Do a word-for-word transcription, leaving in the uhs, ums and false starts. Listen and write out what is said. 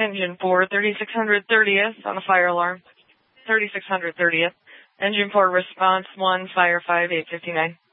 Engine four, thirty-six hundred thirtieth on a fire alarm. thirty-six hundred thirtieth. Engine four, response one, fire five, eight fifty-nine.